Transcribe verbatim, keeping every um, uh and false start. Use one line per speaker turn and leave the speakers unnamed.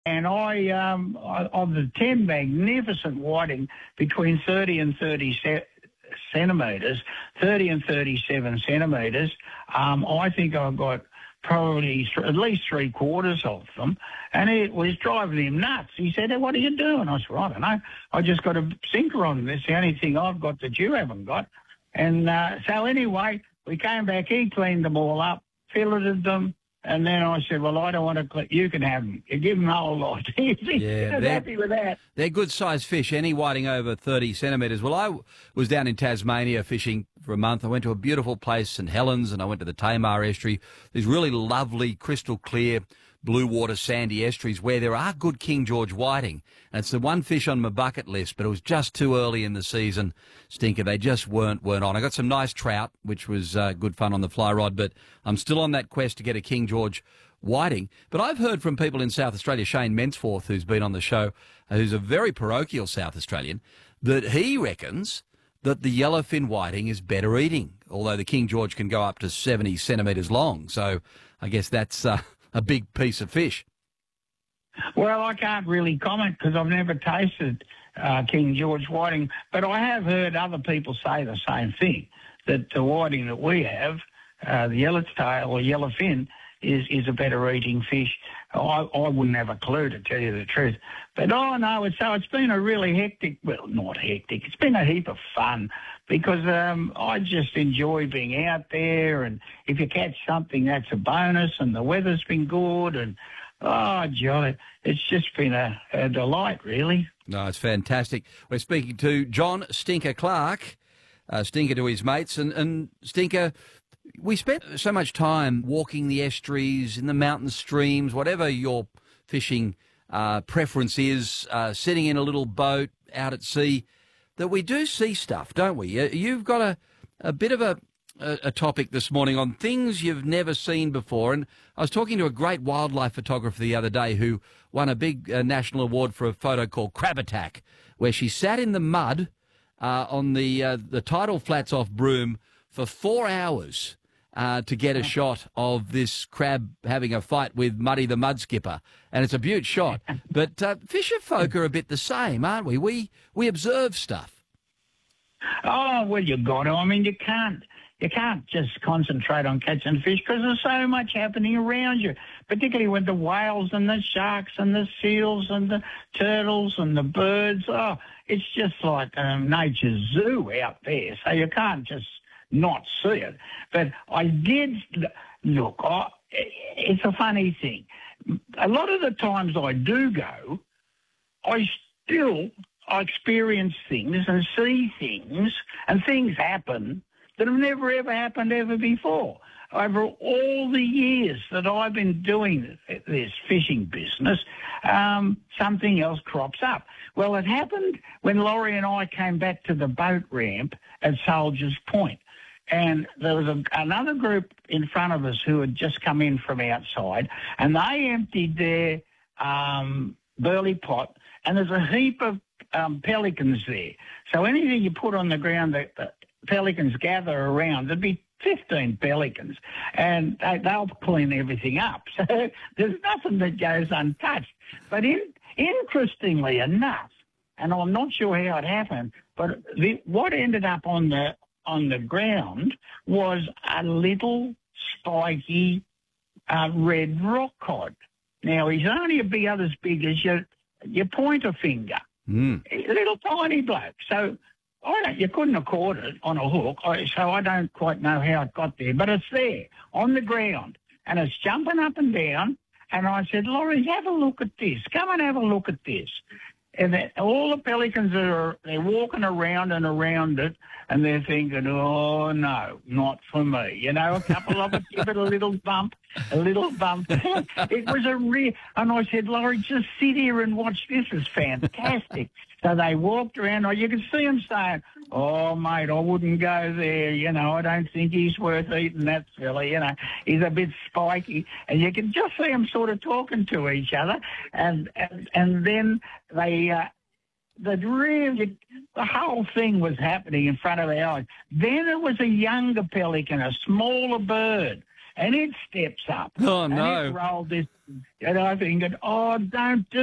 And I, um, of the ten magnificent whiting between thirty and thirty centimetres, thirty and thirty-seven centimetres, um, I think I've got probably th- at least three quarters of them. And it was driving him nuts. He said, hey, what are you doing? I said, well, I don't know. I just got a sinker on this, the only thing I've got that you haven't got. And uh, so anyway, we came back, he cleaned them all up, filleted them, and then I said, well, I don't want to, cl- you can have them. You give them a whole lot. He
Yeah,
was happy with that.
They're good-sized fish, any whiting over thirty centimetres. Well, I w- was down in Tasmania fishing for a month. I went to a beautiful place, St Helens, and I went to the Tamar Estuary. These really lovely, crystal clear, blue water sandy estuaries where there are good King George whiting. And it's the one fish on my bucket list, but it was just too early in the season, Stinker. They just weren't weren't on. I got some nice trout, which was uh, good fun on the fly rod, but I'm still on that quest to get a King George whiting. But I've heard from people in South Australia, Shane Mensforth, who's been on the show, uh, who's a very parochial South Australian, that he reckons that the yellowfin whiting is better eating, although the King George can go up to seventy centimetres long. So I guess that's uh, a big piece of fish.
Well, I can't really comment because I've never tasted uh, King George whiting, but I have heard other people say the same thing, that the whiting that we have, uh, the yellowtail or yellowfin, is, is a better eating fish. I, I wouldn't have a clue, to tell you the truth. But, oh, no, it's, so it's been a really hectic, well, not hectic, it's been a heap of fun because um, I just enjoy being out there, and if you catch something, that's a bonus, and the weather's been good, and, oh, jolly, it's just been a, a delight, really.
No, it's fantastic. We're speaking to John Stinker Clark, uh, Stinker to his mates, and, and Stinker, we spent so much time walking the estuaries, in the mountain streams, whatever your fishing uh, preference is, uh, sitting in a little boat out at sea, that we do see stuff, don't we? You've got a, a bit of a, a, a topic this morning on things you've never seen before. And I was talking to a great wildlife photographer the other day who won a big uh, national award for a photo called Crab Attack, where she sat in the mud uh, on the, uh, the tidal flats off Broome for four hours uh, to get a shot of this crab having a fight with Muddy the Mud Skipper. And it's a beaut shot. But uh, fisher folk are a bit the same, aren't we? We we observe stuff.
Oh, well, you got to. I mean, you can't you can't just concentrate on catching fish because there's so much happening around you, particularly with the whales and the sharks and the seals and the turtles and the birds. Oh, it's just like um, nature's zoo out there, so you can't just not see it. But I did look. I, it's a funny thing. A lot of the times I do go, I still I experience things and see things, and things happen that have never ever happened ever before. Over all the years that I've been doing this fishing business, um, something else crops up. Well, it happened when Laurie and I came back to the boat ramp at Soldiers Point. And there was a, another group in front of us who had just come in from outside, and they emptied their um, burley pot, and there's a heap of um, pelicans there. So anything you put on the ground, the, the pelicans gather around. There'd be fifteen pelicans, and they, they'll clean everything up. So there's nothing that goes untouched. But in, interestingly enough, and I'm not sure how it happened, but the, what ended up on the on the ground was a little spiky uh, red rock cod. Now, he's only a bit as big as your, your pointer finger.
Mm.
A little tiny bloke. So I don't, you couldn't have caught it on a hook, so I don't quite know how it got there. But it's there on the ground, and it's jumping up and down. And I said, Laurie, have a look at this. Come and have a look at this. And they, all the pelicans are they're walking around and around it, and they're thinking, oh, no, not for me. You know, a couple of them give it a little bump, a little bump. It was a real... And I said, Laurie, just sit here and watch. This is fantastic. So they walked around. You could see them saying, oh, mate, I wouldn't go there. You know, I don't think he's worth eating, that fella. You know, he's a bit spiky. And you can just see them sort of talking to each other. And and, and then they... Uh, the really, the whole thing was happening in front of our eyes. Then it was a younger pelican, a smaller bird, and it steps up.
Oh,
and
no.
it rolled this, and I thinking, oh, don't do